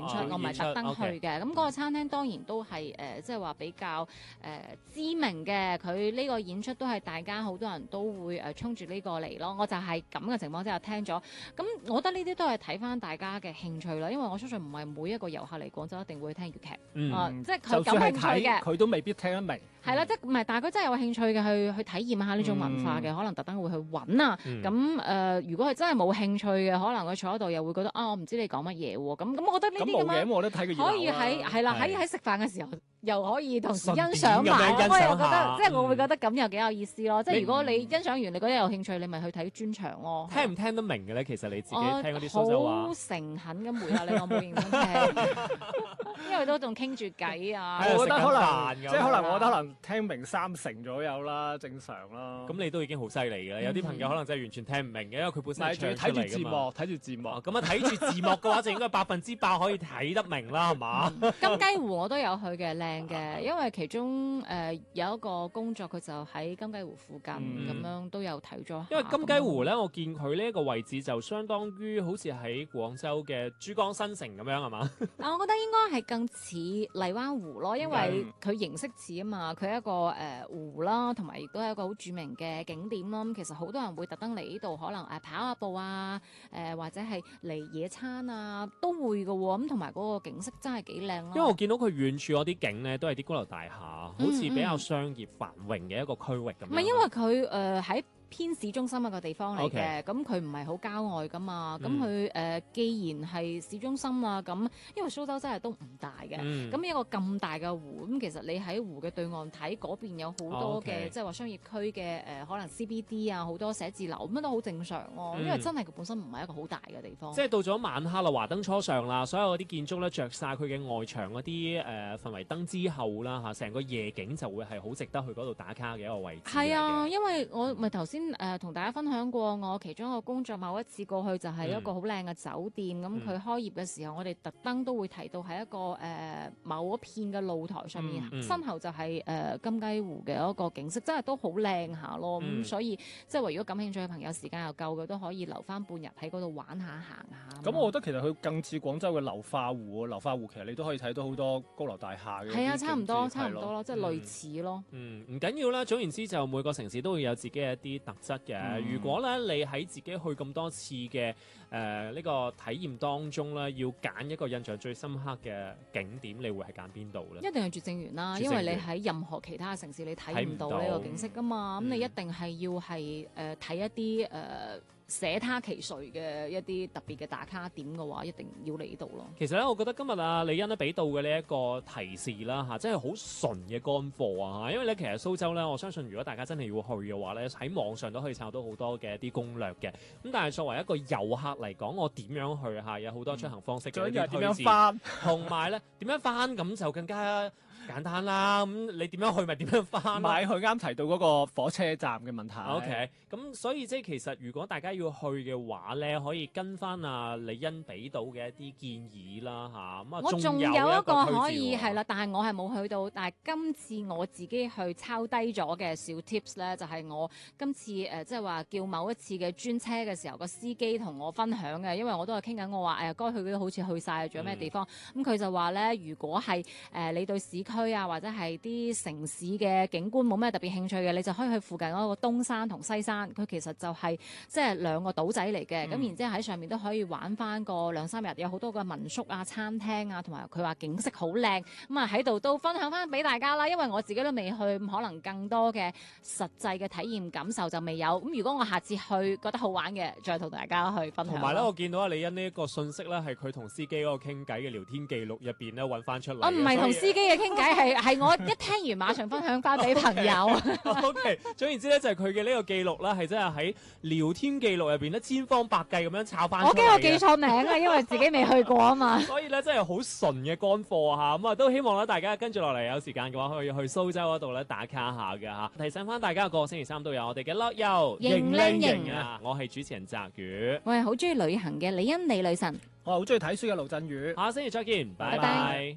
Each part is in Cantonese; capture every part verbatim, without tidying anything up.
出，我唔係特登去嘅。咁嗰個餐廳當然都係誒，即係話比較誒、呃、知名嘅。佢呢個演出都係大家好多人都會誒衝住呢個嚟咯。我就係咁嘅情況之下聽咗。咁我覺得呢啲都係睇翻大家嘅興趣啦。因為我相信唔係每一個遊客嚟廣州一定會聽粵劇， 嗯啊、即係佢感興趣嘅， 佢都未必聽得明。 係啦，即係唔係？但係佢真係有興趣嘅，去去體驗下呢種文化嘅，嗯、可能特登會去揾啊。咁誒、嗯呃，如果佢真係冇興趣嘅，可能佢坐喺度又會覺得啊，我唔知你講乜嘢喎。咁咁，我覺得呢啲咁樣可以喺係啦，喺喺食飯嘅時候又可以同時欣賞埋。我又覺得，即係我會覺得咁又幾有意思咯。即係如果你欣賞完，你覺得有興趣，你咪去睇專場咯。 聽唔聽得明嘅咧？其實你自己聽嗰啲蘇州話， 好誠懇咁回答你，我冇認真聽，因為都仲傾住偈啊。 我覺得可能即係可能，我覺得可能聽明三成左右啦，正常啦。 咁你都已經好犀利嘅，有啲朋友可能真係完全聽唔明嘅，因為佢本身係唱出嚟㗎嘛。 睇住字幕，睇住字幕。 咁啊，睇住字幕嘅話，就應該百分之百可以睇得明啦，係嘛？ 金雞湖我都有去嘅，靚嘅，因為其中誒有一個工作，佢就喺金雞湖附近，咁樣都有睇咗。 因為金雞湖咧，我見佢呢一個位置就相當於好似喺廣州嘅珠江新城咁樣，係嘛？ 啊，我覺得應該係更似荔灣湖咯，因為佢形式似啊嘛，佢係一個誒湖啦，同埋亦都係一個好著名嘅景點啦。咁其實好多人會特登嚟呢度，可能誒跑下步啊，誒或者係嚟野餐啊，都會嘅喎。咁同埋嗰個景色真係幾靚咯。 因為我見到佢遠處嗰啲景咧，都係啲高樓大廈，好似比較商業繁榮嘅一個區域咁樣。 唔係，因為佢誒喺偏市中心一個地方嚟嘅，咁佢唔係好郊外噶嘛，咁佢誒既然係市中心啊，咁因為蘇州真係都唔大嘅，咁、嗯、一個咁大嘅湖，咁其實你喺湖嘅對岸睇嗰邊有好多嘅，哦 okay. 即係話商業區嘅誒、呃，可能 C B D 啊，好多寫字樓咁都好正常咯、啊，嗯、因為真係佢本身唔係一個好大嘅地方。 即係到咗晚黑啦，華燈初上啦，所有嗰啲建築咧着晒佢嘅外牆嗰啲誒氛圍燈之後啦嚇，成個夜景就會係好值得去嗰度打卡嘅一個位置。 係啊，因為我咪頭先誒同大家分享過，我其中一個工作某一次過去就係一個好靚嘅酒店，咁佢、嗯、開業嘅時候，我哋特登都會提到喺一個誒、呃、某一片嘅露台上面，嗯、身後就係、是、誒、呃、金雞湖嘅一個景色，真係都好靚下咯。咁、嗯、所以即係話如果感興趣嘅朋友，時間又夠嘅，都可以留翻半日喺嗰度玩下行下。 咁我覺得其實佢更似廣州嘅流化湖，流化湖其實你都可以睇到好多高樓大廈嘅。 係啊，差唔多，差唔多咯，即係類似咯。 嗯，唔緊要啦。總言之，就每個城市都會有自己嘅一啲特質嘅。嗯如果咧你喺自己去咁多次嘅誒呢個體驗當中咧，要揀一個印象最深刻嘅景點，你會係揀邊度咧？ 一定係絕正園啦，因為你喺任何其他嘅城市你睇唔到呢個景色噶嘛，咁、嗯、你一定係要係誒睇一啲誒。呃捨他其誰嘅一啲特別嘅打卡點嘅話，一定要嚟呢度咯。 其實咧，我覺得今日啊李欣咧俾到嘅呢一個提示啦嚇，真係好純嘅乾貨啊！因為咧其實蘇州咧，我相信如果大家真係要去嘅話咧，喺網上都可以查到好多嘅一啲攻略嘅。咁但係作為一個遊客嚟講，我點樣去嚇？有好多出行方式嘅一啲推薦，同埋咧點樣翻咁就更加簡單啦。咁你點樣去咪點樣翻？ 買佢啱提到嗰個火車站嘅問題。 OK，咁所以即係其實如果大家要去嘅話咧，可以跟翻阿李欣俾到嘅一啲建議啦嚇。咁啊， 我仲有一個可以係啦，但係我係冇去到，但係今次我自己去抄低咗嘅小 tips 咧，就係、是、我今次誒即係話叫某一次嘅專車嘅時候，個司機同我分享嘅，因為我都係傾緊我話誒該去嘅都好似去晒，仲有咩地方？咁佢、嗯、就話咧，如果係誒、呃、你對市區啊或者係啲城市嘅景觀冇咩特別興趣嘅，你就可以去附近嗰個東山同西山，佢其實就係即係兩個島仔嚟嘅，咁、嗯、然之後喺上面都可以玩翻個兩三日，有好多個民宿啊、餐廳啊，同埋佢話景色好靚，咁啊喺度都分享翻俾大家啦。因為我自己都未去，可能更多嘅實際嘅體驗感受就未有。咁如果我下次去覺得好玩嘅，再同大家去分享。 同埋咧，我見到阿李欣呢一個信息咧，係佢同司機嗰個傾偈嘅聊天記錄入邊咧揾翻出嚟。 我唔係同司機嘅傾偈，係係我一聽完馬上分享翻俾朋友。 O K， 總言之咧，就係佢嘅呢個記錄啦，係真係喺聊天記錄入邊咧，千方百計咁樣抄翻。 我驚我記錯名啊，因為自己未去過啊嘛。 所以咧，真係好純嘅乾貨嚇，咁啊都希望咧大家跟住落嚟有時間嘅話，可以去蘇州嗰度咧打卡下嘅嚇。提醒翻大家，個星期三都有我哋嘅樂遊型靚型啊！我係主持人澤宇， 我係好中意旅行嘅李欣李女神， 我係好中意睇書嘅盧振宇。 下星期再見，拜拜。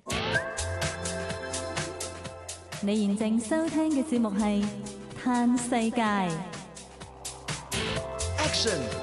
你現正收聽嘅節目係《嘆世界》。 Action